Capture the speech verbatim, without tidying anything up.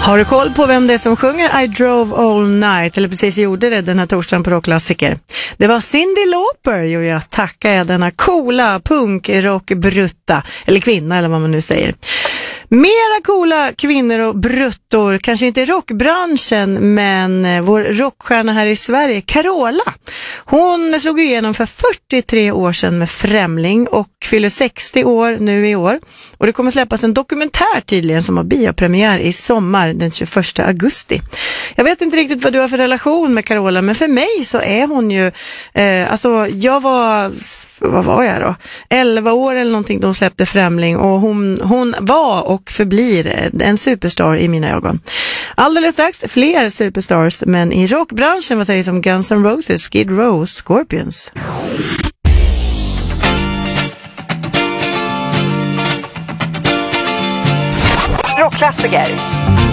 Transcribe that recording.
Har du koll på vem det är som sjunger I Drove All Night, eller precis gjorde det den här torsdagen på Rockklassiker? Det var Cyndi Lauper, jo jag tackar jag denna coola punkrockbrutta, eller kvinna eller vad man nu säger. Mera coola kvinnor och bruttor, kanske inte i rockbranschen, men vår rockstjärna här i Sverige, Carola. Hon slog igenom för fyrtiotre år sedan med Främling och fyller sextio år nu i år. Och det kommer släppas en dokumentär tydligen som har biopremiär i sommar den tjugoförsta augusti. Jag vet inte riktigt vad du har för relation med Carola, men för mig så är hon ju, eh, alltså jag var, vad var jag då? elva år eller någonting då hon släppte Främling, och hon, hon var och förblir en superstar i mina ögon. Alldeles strax fler superstars, men i rockbranschen, vad säger som Guns N' Roses, Skid Row, Scorpions. Rockklassiker